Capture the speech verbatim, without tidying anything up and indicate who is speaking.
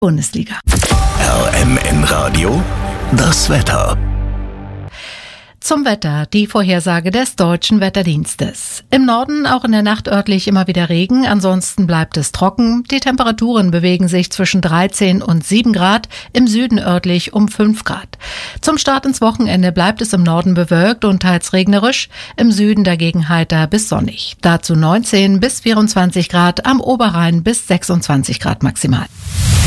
Speaker 1: Bundesliga.
Speaker 2: R M N Radio, das Wetter.
Speaker 1: Zum Wetter, die Vorhersage des Deutschen Wetterdienstes. Im Norden auch in der Nacht örtlich immer wieder Regen, ansonsten bleibt es trocken. Die Temperaturen bewegen sich zwischen dreizehn und sieben Grad, im Süden örtlich um fünf Grad. Zum Start ins Wochenende bleibt es im Norden bewölkt und teils regnerisch, im Süden dagegen heiter bis sonnig. Dazu neunzehn bis vierundzwanzig Grad, am Oberrhein bis sechsundzwanzig Grad maximal.